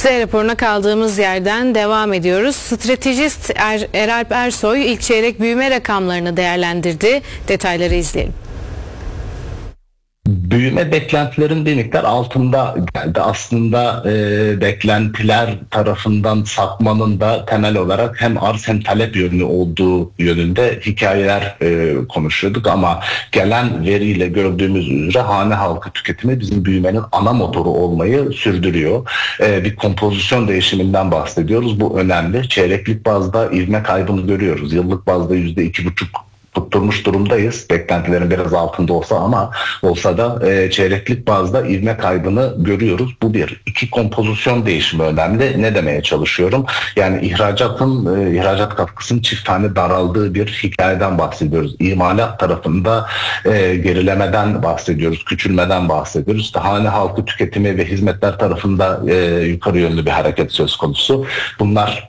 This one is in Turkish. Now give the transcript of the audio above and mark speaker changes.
Speaker 1: Z raporuna kaldığımız yerden devam ediyoruz. Stratejist Eralp Ersoy ilk çeyrek büyüme rakamlarını değerlendirdi. Detayları izleyelim.
Speaker 2: Büyüme beklentilerin bir miktar altında geldi. Aslında beklentiler tarafından sapmanın da temel olarak hem arz hem talep yönü olduğu yönünde hikayeler konuşuyorduk ama gelen veriyle gördüğümüz üzere hane halkı tüketimi bizim büyümenin ana motoru olmayı sürdürüyor. Bir kompozisyon değişiminden bahsediyoruz. Bu önemli. Çeyreklik bazda ivme kaybını görüyoruz. Yıllık bazda %2,5 tutturmuş durumdayız. Beklentilerin biraz altında olsa da çeyreklik bazda ivme kaybını görüyoruz. Bu bir. İki, kompozisyon değişimi önemli. Ne demeye çalışıyorum? Yani ihracat katkısının çift tane daraldığı bir hikayeden bahsediyoruz. İmalat tarafında gerilemeden bahsediyoruz. Küçülmeden bahsediyoruz. İşte hane halkı tüketimi ve hizmetler tarafında yukarı yönlü bir hareket söz konusu. Bunlar